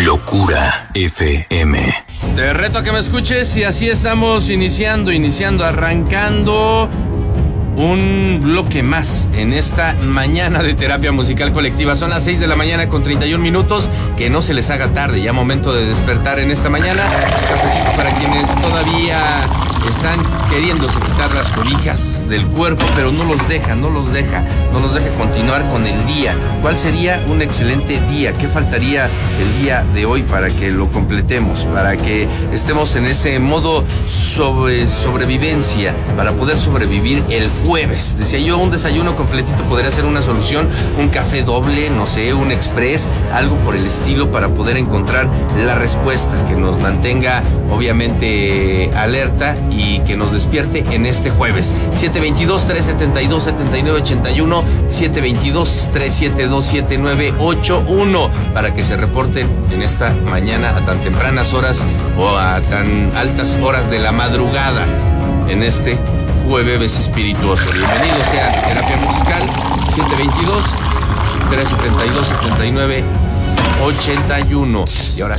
Locura FM. Te reto a que me escuches y así estamos arrancando un bloque más en esta mañana de terapia musical colectiva. Son las 6 de la mañana con 31 minutos. Que no se les haga tarde, ya momento de despertar en esta mañana. Cafecito para quienes todavía están queriéndose quitar las cobijas del cuerpo, pero no los deja continuar con el día. ¿Cuál sería un excelente día? ¿Qué faltaría el día de hoy para que lo completemos? Para que estemos en ese modo sobrevivencia, para poder sobrevivir el jueves. Decía yo, un desayuno completito podría ser una solución, un café doble, no sé, un express, algo por el estilo, para poder encontrar la respuesta que nos mantenga obviamente alerta y que nos despierte en este jueves. 722-372-7981, 722-372-7981, para que se reporten en esta mañana a tan tempranas horas o a tan altas horas de la madrugada en este jueves espirituoso. Bienvenidos sea Terapia Musical. 722-372-7981. Y ahora